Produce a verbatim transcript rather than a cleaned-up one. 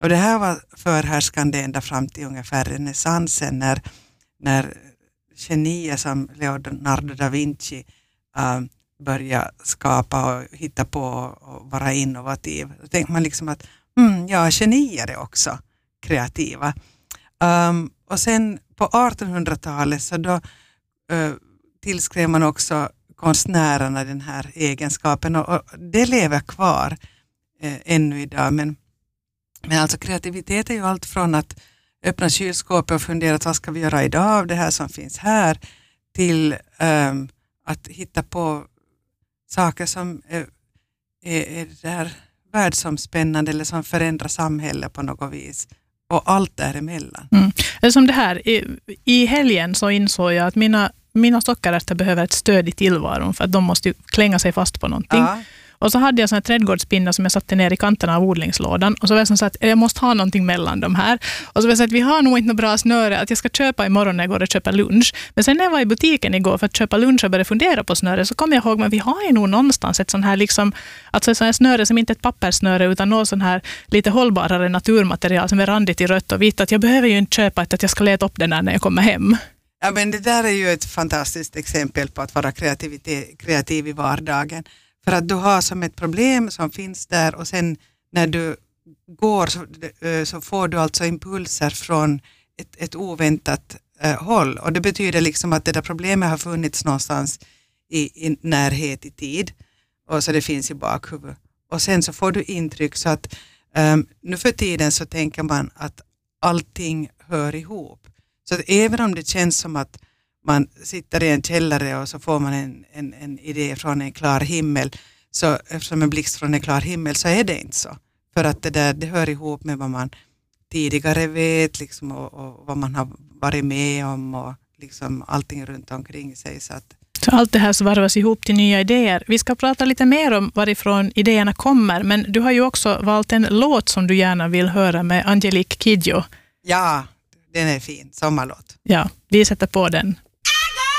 Och det här var förhärskande ända fram till ungefär renässansen när, när genier som Leonardo da Vinci uh, började skapa och hitta på och vara innovativ. Då tänkte man liksom att mm, ja, genier är också kreativa. Um, och sen på artonhundratalet så då uh, tillskrev man också konstnärerna den här egenskapen och, och det lever kvar uh, ännu idag. Men, men alltså kreativitet är ju allt från att öppna kylskåpet och fundera vad ska vi göra idag av det här som finns här till um, att hitta på saker som är, är, är där världsomspännande eller som förändrar samhället på något vis. Och allt däremellan. Mm. Som det här, i, i helgen så insåg jag att mina, mina sockerärtor behöver ett stöd i tillvaron för att de måste klänga sig fast på någonting. Ja. Och så hade jag sån här trädgårdspinnar som jag satte ner i kanterna av odlingslådan. Och så var jag så att jag måste ha någonting mellan de här. Och så var jag så att vi har nog inte något bra snöre att jag ska köpa imorgon när jag går och köper lunch. Men sen när jag var i butiken igår för att köpa lunch och började fundera på snöre så kom jag ihåg att vi har ju nog någonstans ett sån här liksom, alltså ett sån här snöre som inte är ett papperssnöre utan något sån här lite hållbarare naturmaterial som är randigt i rött och vitt. Att jag behöver ju inte köpa ett att jag ska leta upp den här när jag kommer hem. Ja, men det där är ju ett fantastiskt exempel på att vara kreativ i vardagen. För att du har som ett problem som finns där och sen när du går så, så får du alltså impulser från ett, ett oväntat eh, håll. Och det betyder liksom att det där problemet har funnits någonstans i, i närhet i tid. Och så det finns i bakhuvudet. Och sen så får du intryck så att um, nu för tiden så tänker man att allting hör ihop. Så att även om det känns som att man sitter i en källare och så får man en, en, en idé från en klar himmel. Så eftersom en blixt från en klar himmel så är det inte så. För att det där det hör ihop med vad man tidigare vet liksom, och, och vad man har varit med om och liksom allting runt omkring sig. Så, att... så allt det här svarvas ihop till nya idéer. Vi ska prata lite mer om varifrån idéerna kommer. Men du har ju också valt en låt som du gärna vill höra med Angelique Kidjo. Ja, den är fin. Sommarlåt. Ja, vi sätter på den.